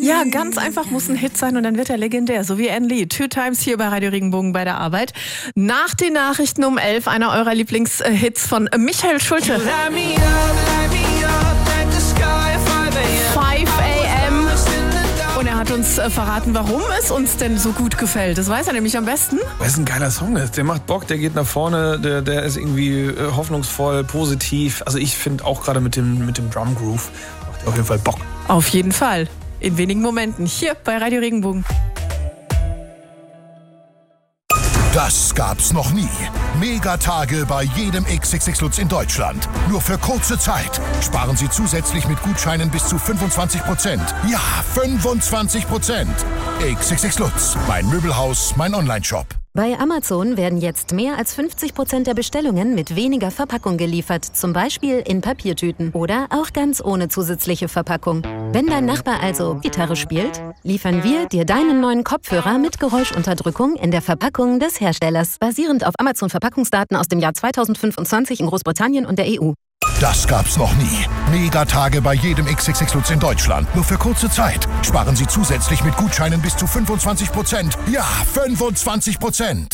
Ja, ganz einfach muss ein Hit sein und dann wird er legendär, so wie Anne Lee. 2 Times hier bei Radio Regenbogen bei der Arbeit. Nach den Nachrichten um 11 einer eurer Lieblingshits von Michael Schulte. 5 a.m. Und er hat uns verraten, warum es uns denn so gut gefällt. Das weiß er nämlich am besten. Weil es ein geiler Song ist. Der macht Bock, der geht nach vorne, der ist irgendwie hoffnungsvoll, positiv. Also ich finde auch gerade mit dem Drum Groove macht er auf jeden Fall Bock. Auf jeden Fall. In wenigen Momenten hier bei Radio Regenbogen. Das gab's noch nie. Megatage bei jedem XXX Lutz in Deutschland. Nur für kurze Zeit. Sparen Sie zusätzlich mit Gutscheinen bis zu 25%. Ja, 25%. XXX Lutz. Mein Möbelhaus, mein Onlineshop. Bei Amazon werden jetzt mehr als 50% der Bestellungen mit weniger Verpackung geliefert. Zum Beispiel in Papiertüten oder auch ganz ohne zusätzliche Verpackung. Wenn dein Nachbar also Gitarre spielt, liefern wir dir deinen neuen Kopfhörer mit Geräuschunterdrückung in der Verpackung des Herstellers. Basierend auf Amazon-Verpackungsdaten aus dem Jahr 2025 in Großbritannien und der EU. Das gab's noch nie. Megatage bei jedem XXX Lutz in Deutschland. Nur für kurze Zeit. Sparen Sie zusätzlich mit Gutscheinen bis zu 25%. Ja, 25%.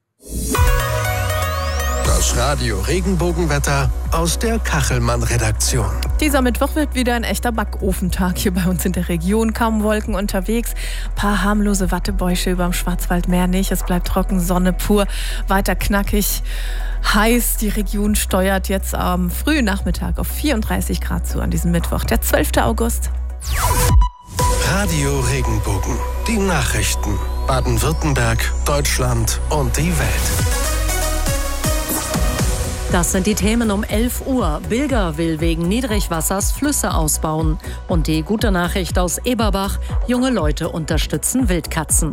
Das Radio Regenbogenwetter aus der Kachelmann-Redaktion. Dieser Mittwoch wird wieder ein echter Backofentag hier bei uns in der Region. Kaum Wolken unterwegs, paar harmlose Wattebäusche überm Schwarzwald, mehr nicht. Es bleibt trocken, Sonne pur, weiter knackig, heiß. Die Region steuert jetzt am frühen Nachmittag auf 34 Grad zu an diesem Mittwoch, der 12. August. Radio Regenbogen, die Nachrichten. Baden-Württemberg, Deutschland und die Welt. Das sind die Themen um 11 Uhr. Bilger will wegen Niedrigwassers Flüsse ausbauen. Und die gute Nachricht aus Eberbach: junge Leute unterstützen Wildkatzen.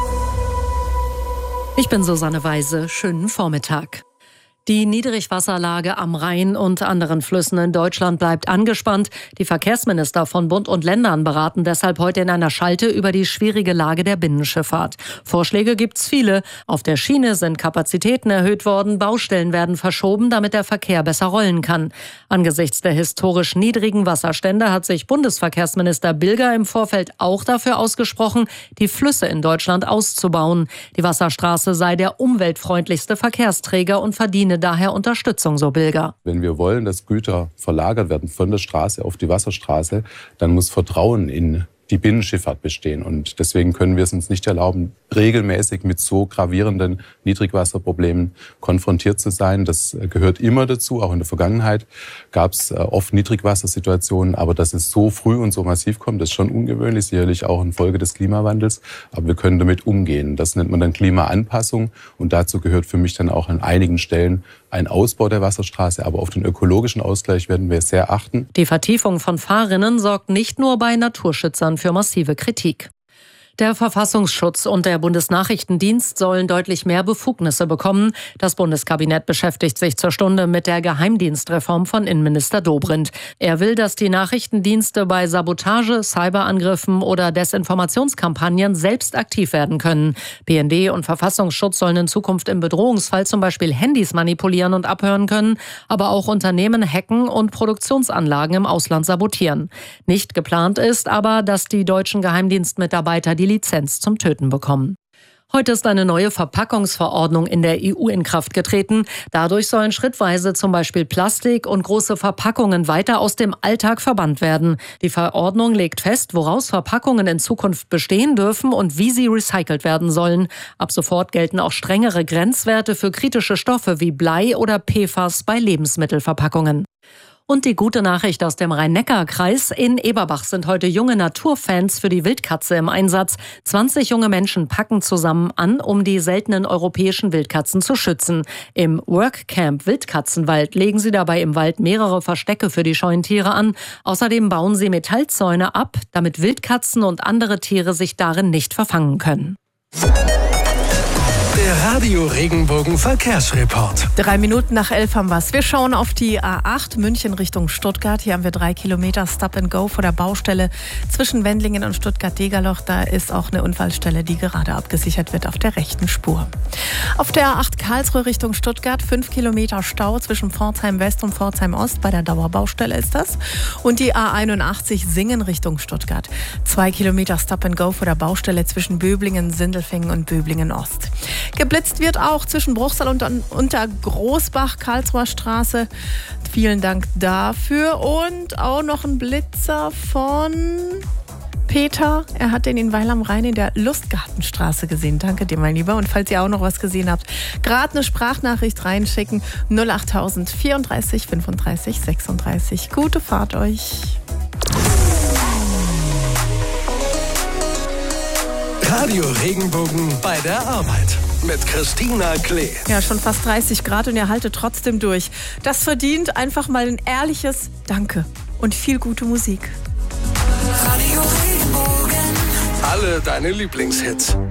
Ich bin Susanne Weise. Schönen Vormittag. Die Niedrigwasserlage am Rhein und anderen Flüssen in Deutschland bleibt angespannt. Die Verkehrsminister von Bund und Ländern beraten deshalb heute in einer Schalte über die schwierige Lage der Binnenschifffahrt. Vorschläge gibt's viele. Auf der Schiene sind Kapazitäten erhöht worden, Baustellen werden verschoben, damit der Verkehr besser rollen kann. Angesichts der historisch niedrigen Wasserstände hat sich Bundesverkehrsminister Bilger im Vorfeld auch dafür ausgesprochen, die Flüsse in Deutschland auszubauen. Die Wasserstraße sei der umweltfreundlichste Verkehrsträger und verdiene daher Unterstützung, so Bilger. Wenn wir wollen, dass Güter verlagert werden von der Straße auf die Wasserstraße, dann muss Vertrauen in die Binnenschifffahrt bestehen. Und deswegen können wir es uns nicht erlauben, regelmäßig mit so gravierenden Niedrigwasserproblemen konfrontiert zu sein. Das gehört immer dazu. Auch in der Vergangenheit gab es oft Niedrigwassersituationen. Aber dass es so früh und so massiv kommt, ist schon ungewöhnlich. Sicherlich auch eine Folge des Klimawandels. Aber wir können damit umgehen. Das nennt man dann Klimaanpassung. Und dazu gehört für mich dann auch an einigen Stellen ein Ausbau der Wasserstraße. Aber auf den ökologischen Ausgleich werden wir sehr achten. Die Vertiefung von Fahrrinnen sorgt nicht nur bei Naturschützern für massive Kritik. Der Verfassungsschutz und der Bundesnachrichtendienst sollen deutlich mehr Befugnisse bekommen. Das Bundeskabinett beschäftigt sich zur Stunde mit der Geheimdienstreform von Innenminister Dobrindt. Er will, dass die Nachrichtendienste bei Sabotage, Cyberangriffen oder Desinformationskampagnen selbst aktiv werden können. BND und Verfassungsschutz sollen in Zukunft im Bedrohungsfall zum Beispiel Handys manipulieren und abhören können, aber auch Unternehmen hacken und Produktionsanlagen im Ausland sabotieren. Nicht geplant ist aber, dass die deutschen Geheimdienstmitarbeiter die Lizenz zum Töten bekommen. Heute ist eine neue Verpackungsverordnung in der EU in Kraft getreten. Dadurch sollen schrittweise zum Beispiel Plastik und große Verpackungen weiter aus dem Alltag verbannt werden. Die Verordnung legt fest, woraus Verpackungen in Zukunft bestehen dürfen und wie sie recycelt werden sollen. Ab sofort gelten auch strengere Grenzwerte für kritische Stoffe wie Blei oder PFAS bei Lebensmittelverpackungen. Und die gute Nachricht aus dem Rhein-Neckar-Kreis: In Eberbach sind heute junge Naturfans für die Wildkatze im Einsatz. 20 junge Menschen packen zusammen an, um die seltenen europäischen Wildkatzen zu schützen. Im Workcamp Wildkatzenwald legen sie dabei im Wald mehrere Verstecke für die Scheuntiere an. Außerdem bauen sie Metallzäune ab, damit Wildkatzen und andere Tiere sich darin nicht verfangen können. Der Der Radio Regenbogen Verkehrsreport. 3 Minuten nach 11 haben wir es. Wir schauen auf die A8 München Richtung Stuttgart. Hier haben wir 3 Kilometer Stop and Go vor der Baustelle zwischen Wendlingen und Stuttgart-Degerloch. Da ist auch eine Unfallstelle, die gerade abgesichert wird auf der rechten Spur. Auf der A8 Karlsruhe Richtung Stuttgart 5 Kilometer Stau zwischen Pforzheim West und Pforzheim Ost. Bei der Dauerbaustelle ist das. Und die A81 Singen Richtung Stuttgart. 2 Kilometer Stop and Go vor der Baustelle zwischen Böblingen, Sindelfingen und Böblingen Ost. Geblitzt wird auch zwischen Bruchsal und unter Großbach, Karlsruher Straße. Vielen Dank dafür. Und auch noch ein Blitzer von Peter. Er hat den in Weil am Rhein in der Lustgartenstraße gesehen. Danke dir, mein Lieber. Und falls ihr auch noch was gesehen habt, gerade eine Sprachnachricht reinschicken. 08000 34 35 36. Gute Fahrt euch. Radio Regenbogen bei der Arbeit mit Christina Klee. Ja, schon fast 30 Grad und ihr haltet trotzdem durch. Das verdient einfach mal ein ehrliches Danke und viel gute Musik. Radio Regenbogen. Alle deine Lieblingshits.